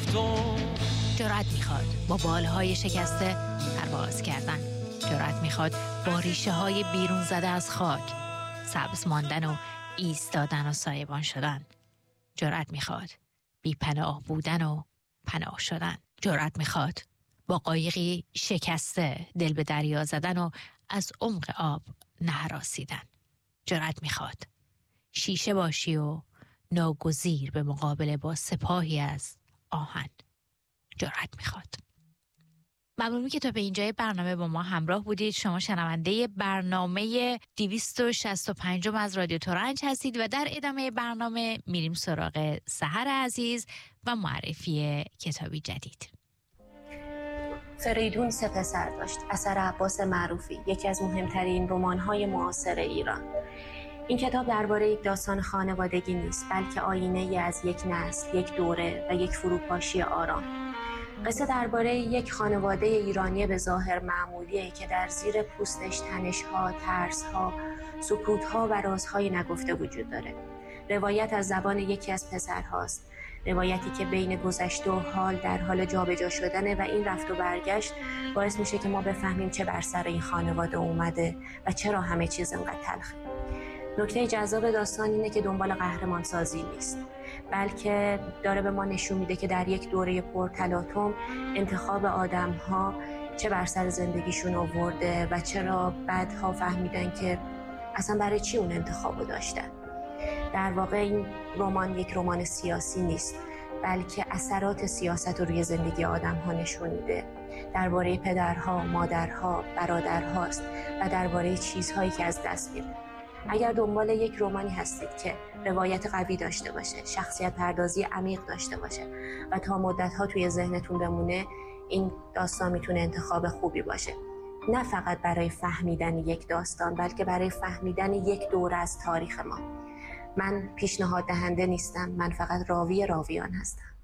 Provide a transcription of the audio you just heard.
تو. جرأت میخواد با بالهای شکسته پرواز کردن. جرأت میخواد با ریشه های بیرون زده از خاک سبز ماندن و ایستادن و سایبان شدن. جرأت میخواد بی پناه بودن و پناه شدن. جرأت میخواد با قایقی شکسته دل به دریا زدن و از عمق آب نهراسیدن. جرأت میخواد شیشه باشی و ناگزیر به مقابله با سپاهی از آهن. جرأت میخواد. ممنونی که تا به اینجای برنامه با ما همراه بودید. شما شنونده برنامه 265 از رادیو ترنج هستید و در ادامه برنامه میریم سراغ سحر عزیز و معرفی کتابی جدید. فریدون 3 پسر داشت. اثر عباس معروفی، یکی از مهمترین رمان‌های معاصر ایران. این کتاب درباره یک داستان خانوادگی نیست، بلکه آینه‌ای از یک نسل، یک دوره و یک فروپاشی آرام. قصه درباره یک خانواده ایرانی به ظاهر معمولیه که در زیر پوستش تنش‌ها، ترس‌ها، سکوت‌ها و رازهای نگفته وجود داره. روایت از زبان یکی از پسرهاست، روایتی که بین گذشته و حال در حال جابجا شدنه و این رفت و برگشت باعث میشه که ما بفهمیم چه بر سر این خانواده اومده و چرا همه چیز اینقدر تلخه. نکته جذاب داستان اینه که دنبال قهرمان سازی نیست، بلکه داره به ما نشون میده که در یک دوره پرتلاطم انتخاب آدم‌ها چه بر سر زندگیشون آورده و چرا بعدها فهمیدن که اصلا برای چی اون انتخابو داشتن. در واقع این رمان یک رمان سیاسی نیست، بلکه اثرات سیاست رو روی زندگی آدم‌ها نشون میده. درباره پدرها، مادرها، برادرهاست و درباره چیزهایی که از دست میره. اگر دنبال یک رمانی هستید که روایت قوی داشته باشه، شخصیت پردازی عمیق داشته باشه و تا مدت‌ها توی ذهنتون بمونه، این داستان میتونه انتخاب خوبی باشه. نه فقط برای فهمیدن یک داستان، بلکه برای فهمیدن یک دوره از تاریخ ما. من پیشنهاد دهنده نیستم، من فقط راویان هستم.